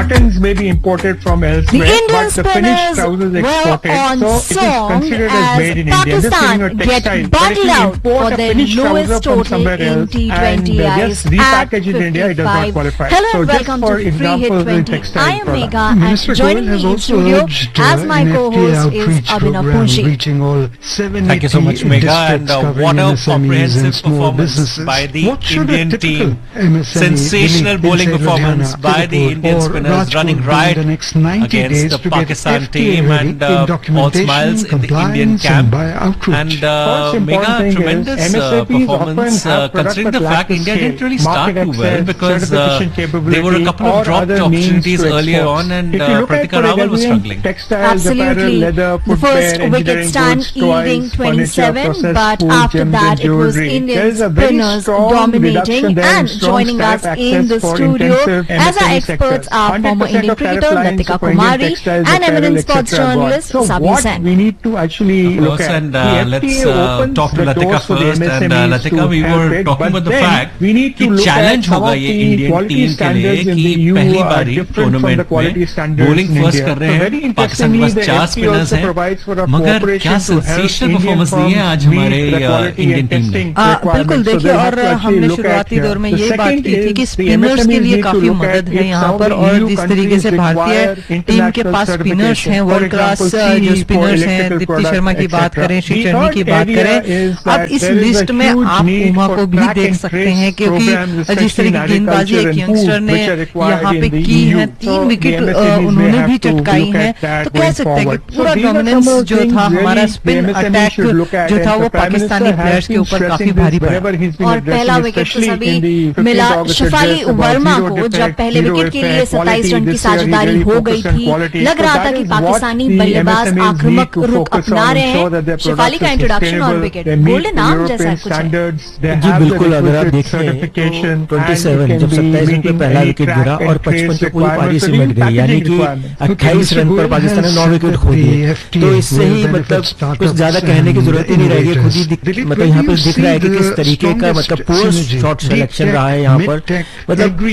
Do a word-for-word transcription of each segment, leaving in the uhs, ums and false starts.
buttons may be imported from elsewhere, The Indian but the finished spinners trousers were exported, on so it is song considered as as made in India. Just Pakistan saying a get textile. But if battled you out import for a their finished trouser lowest from total somewhere in else T twenty and uh, I's just repackage it in India, it does not at qualify. Hello So and just welcome for to Free Hit examples in twenty. textile I am products. Megha and Minister joining Goyal has me in also studio urged uh, as my an F D A co-host is outreach Abhinav program Punshi. reaching all seven Thank you so much, eighty Megha, and districts uh, covering what a M S M Es comprehensive and small performance businesses. by the What should a Indian typical team. M S M E Sensational winning bowling inside performance Ludhiana, by the Tirupur Indian or spinners Rajkot running in right the next ninety against days the to get Pakistan F D A team ready and in uh, all documentation, smiles in the Indian compliance camp. and by outreach. And uh, First important Megha, thing tremendous is uh, M S M Es performance often have uh, products considering that the lack fact the India scale, didn't really start market too well access, because uh, certification there were a capability, couple of or dropped other means opportunities to earlier exports. on and If you uh, look at, Pratika for Rawal was example, struggling. textiles, apparel, Absolutely. leather, The footwear, first wicket engineering stand goods, yielding toys, twenty-seven, furniture, but processed food, after gems that and it was jewelry. Indian There is a very spinners strong dominating reduction there and in strong joining us tariff in the access for studio intensive as our M S M E experts sectors. are former one hundred percent Indian of tariff cricketer lines Latika for Indian Kumari textiles, and apparel, eminent et cetera sports journalist So Sabi what Sen. we need to actually Of look course, at, and the uh, F D A let's uh, opens talk to the Latika doors for the first. And uh, M S M Es Latika, to we help were it, talking but about the then fact we need to कि look at challenge some होगा of ये the Indian quality team के standards लिए in कि the E U पहली are बारी different from the tournament quality में standards bowling in first India. कर रहे So हैं very पाकिस्तान के interestingly, पास the चार F D A spinners also हैं provides for a मगर cooperation क्या to help sensational Indian performance दी है आज firms हमारे meet the quality Indian and team ने testing आ, requirements. बिल्कुल So देखिए they'll have और to actually हमने look at शुरुआती here. दौर में The ये बात second की थी is कि the spinners M S M के Es लिए need to काफी look मदद at है if यहाँ some पर of the और E U जिस तरीके से countries भारतीय require टीम के पास international स्पिनर्स हैं certification. World For class example, जो C E स्पिनर्स for हैं electrical दीप्ति products, शर्मा की et बात cetera. करें श्री The चन्नी third की बात area करें is अब that इस there is a लिस्ट में huge आप need उमा for को भी track देख and सकते trace हैं क्योंकि programs, जिस तरह की especially in गेंदबाजी एक agriculture and यंगस्टर food, ने which are required यहाँ पे in the की E U. है So तीन the wicket M S M Es may उन्होंने have भी to चटकाई look है at that तो कह going सकते हैं कि forward. So पूरा these are some dominance of the जो things था हमारा really spin the M S M E attack should look at, जो and था the वो Prime Pakistani Minister players has के been ऊपर काफी stressing भारी this पड़ा whenever he's been और पहला addressing, विकेट तो especially सभी in the मिला fifteenth August Shafali address about Verma zero को जब defect, पहले zero विकेट के लिए effect, सत्ताईस quality. रन की This year he साझेदारी really हो focused गई on थी quality. लग So रहा that था कि is what पाकिस्तानी the बल्लेबाज M S M Es need आक्रामक to रुख focus अपना on, रहे ensure that हैं their शफाली products का are इंट्रोडक्शन और sustainable, wicket they meet golden the arm जैसा European कुछ है standards, they ji have the बिल्कुल अगर आप requisite देखें certification, तो and सत्ताईस it जब can be सत्ताईस रन पे meeting पहला any विकेट track गिरा and और पचपन trace पे पूरी पारी requirements. So सिमट these गई यानी packaging कि requirements. अट्ठाईस रन पर पाकिस्तान ने नौ विकेट खो दिए तो इससे ही मतलब कुछ ज्यादा कहने की जरूरत ही नहीं रहेगी खुद ही दिख- मतलब यहाँ पे दिख रहा है कि किस तरीके का मतलब पुअर शॉट सिलेक्शन रहा है यहाँ पर मतलब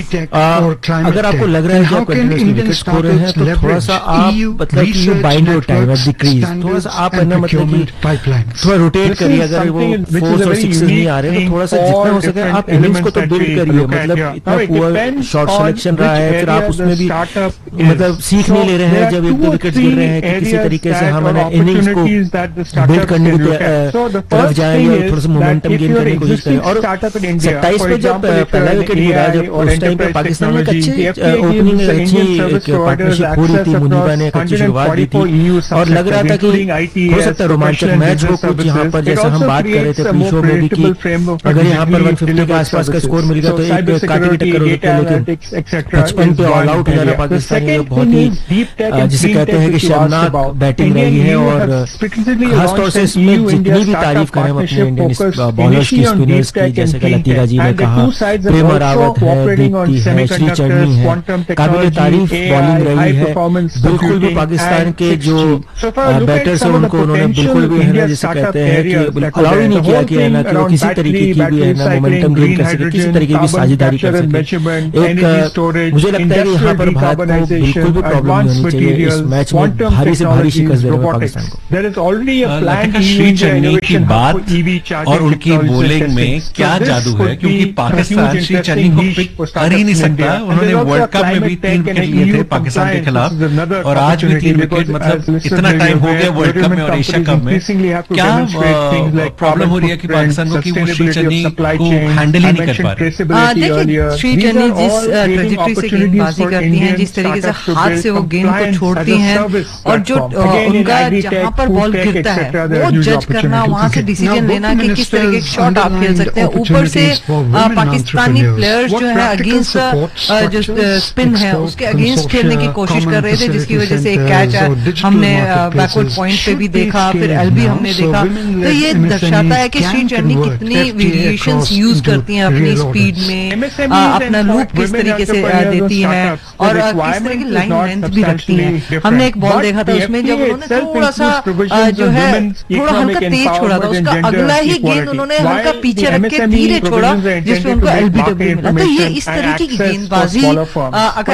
आ, अगर आपको लग रहा है कि आप कंटिन्यूसली विकेट खो रहे हैं तो थोड़ा सा आप मतलब कि you bind your time at the crease थोड़ा सा आप है ना मतलब कि थोड़ा रोटेट करिए अगर वो फोर्स और सिक्स नहीं आ रहे तो थोड़ा सा जितना हो सके आप इनिंग्स को तो बिल्ड करिए मतलब इतना पुअर शॉट सिलेक्शन रहा है फिर आप उसमें भी मतलब सीख नहीं ले रहे हैं जब एक दो विकेट गिर रहे हैं कि किसी तरीके से हम इनिंग्स को बिल्ड करने की तरफ जाएंगे और थोड़ा सा मोमेंटम गेन करने की कोशिश करें और सत्ताईस पे जब पहला विकेट गिरा जब उस टाइम पे पाकिस्तान में एक अच्छी ओपनिंग अच्छी एक पार्टनरशिप हो रही थी मुनीबा ने एक अच्छी शुरुआत दी थी और लग रहा था कि हो सकता है रोमांचक मैच हो कुछ यहाँ पर जैसे हम बात कर रहे थे प्री शो में भी कि अगर यहाँ पर एक सौ पचास के आसपास का स्कोर मिल गया तो एक काटे की टक्कर हो सकती है लेकिन पचपन पे ऑल आउट हो जाना पाकिस्तान ये बहुत ही जिसे कहते हैं कि शर्मनाक बैटिंग रही है और खासतौर से इसमें जितनी भी तारीफ करें हम अपने इंडियन बॉलर्स की स्पिनर्स की जैसे कि लतीरा जी ने कहा प्रेमा रावत है दीप्ति है श्री चन्नी है काबिल तारीफ बॉलिंग रही है बिल्कुल भी पाकिस्तान के जो बैटर्स हैं उनको उन्होंने बिल्कुल भी है ना जिसे कहते हैं कि अलाउ ही नहीं किया कि है ना कि वो किसी तरीके की भी है ना मोमेंटम गेन कर सके किसी तरीके की साझेदारी कर सके एक मुझे लगता है कि यहाँ पर भारत को बिल्कुल भी प्रॉब्लम नहीं होनी चाहिए इस मैच में भारी से भारी शिकस्त देने में पाकिस्तान को लतिका श्री चन्नी की बात और उनकी बॉलिंग में क्या जादू है क्योंकि पाकिस्तान श्री चन्नी को पिक कर ही नहीं सकता उन्होंने वर्ल्ड कप में भी तीन विकेट लिए थे पाकिस्तान के खिलाफ और आज भी तीन विकेट मतलब इतना टाइम हो गया वर्ल्ड कप में और एशिया कप में क्या प्रॉब्लम हो रही है कि पाकिस्तान को कि वो श्री चन्नी को हैंडल ही नहीं कर पा रहे देखिए श्री चन्नी जिस ट्रेजेक्टरी से गेंदबाजी करती हैं जिस तरीके से हाथ से वो गेंद को छोड़ती हैं और जो उनका जहां पर बॉल गिरता है वो जज करना वहां से डिसीजन लेना कि किस तरीके के शॉट आप खेल सकते हैं ऊपर से पाकिस्तानी प्लेयर्स जो है अगेंस्ट जो स्पिन है उसके अगेंस्ट खेलने की कोशिश कर रहे थे जिसकी वजह से एक कैच हमने बैकवर्ड पॉइंट पे भी देखा फिर एलबी हमने देखा तो ये दर्शाता है कि श्री चन्नी कितनी वेरिएशंस यूज करती हैं अपनी स्पीड में अपना लूप किस तरीके से देती है और किस तरह की लाइन लेंथ भी रखती है हमने एक बॉल देखा था उसमें जब उन्होंने थोड़ा सा जो है थोड़ा हल्का तेज छोड़ा था उसका अगला ही गेंद उन्होंने हल्का पीछे रख के धीरे छोड़ा जिसमें उनको एलबीडब्ल्यू मिला तो ये इस तरीके की गेंदबाजी अगर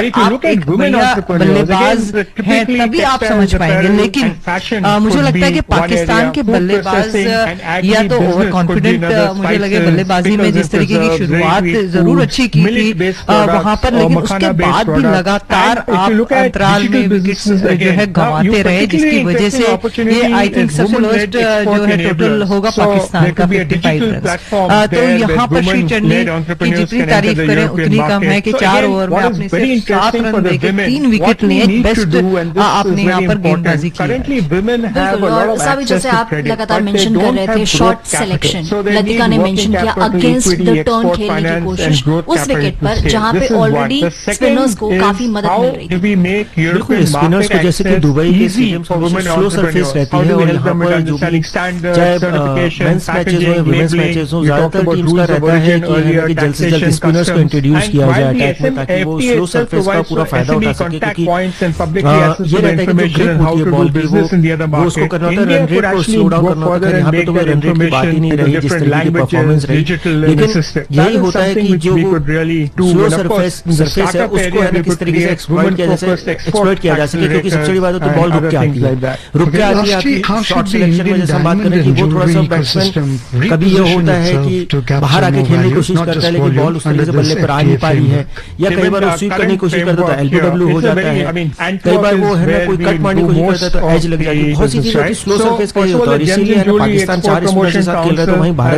आप एक महिला बल्लेबाज हैं तभी आप समझ पाएंगे, लेकिन मुझे लगता है कि पाकिस्तान के बल्लेबाज या तो ओवर कॉन्फिडेंट मुझे लगे बल्लेबाजी में जिस तरीके की शुरुआत जरूर अच्छी की थी वहां पर, लेकिन उसके बाद भी लगातार आप अंतराल में विकेट्स जो है गंवाते रहे, जिसकी वजह से ये आई थिंक सबसे लोएस्ट जो है टोटल होगा पाकिस्तान का पचपन रन। तो यहाँ पर श्री चन्नी की जितनी तारीफ करें उतनी कम है कि चार ओवर में आपने सिर्फ सात रन देके तीन विकेट लिए, बेस्ट आपने यहाँ पर गेंदबाजी की। और साबिर जैसे आप लगातार मेंशन कर रहे थे शॉट सिलेक्शन, लतिका ने मेंशन किया अगेंस्ट द टर्न खेलने की कोशिश उस विकेट पर जहां पे ऑलरेडी स्पिनर्स को काफी मदद मिल रही थी। बिल्कुल, स्पिनर्स को जैसे कि दुबई के स्टेडियम में स्लो सरफेस रहती है और यहाँ पर जो भी चाहे मेंस मैचेस हो वुमेन्स मैचेस हो, ज्यादातर टीम्स का रहता है कि जल्द से जल्द स्पिनर्स को इंट्रोड्यूस किया जाए अटैक में, ताकि वो स्लो सरफेस का पूरा फायदा उठा सके, क्योंकि ये रहता है कि जो ग्रिप होती है बॉल की वो वो उसको करना होता है, रन रेट को स्लो डाउन करना होता है। यहाँ पे तो कोई रन रेट की बात ही नहीं रही, जिस तरीके की परफॉर्मेंस रही, लेकिन यही होता है कि जो स्लो सरफेस सरफेस है उसको है ना किस तरीके से एक्सप्लॉइट किया जैसे एक्सप्लॉइट किया जा सके, क्योंकि सबसे बड़ी बात है तो बॉल रुक के आती है, रुक के आती है आपकी शॉट सिलेक्शन में। जैसे हम बात करें कि वो थोड़ा सा बैट्समैन कभी ये होता है कि बाहर आके खेलने की कोशिश करता है लेकिन बॉल उस तरीके से बल्ले पर आ नहीं पा रही है, या कई बार वो स्वीप करने की कोशिश करता है एलबीडब्ल्यू हो जाता है, कई बार वो है ना कोई कट मारने की कोशिश करता है तो एज लग जाती है, बहुत सी चीजें स्लो सरफेस का ही होता है। इसीलिए पाकिस्तान चार स्पिनर्स के साथ खेल रहा है तो वहीं भारत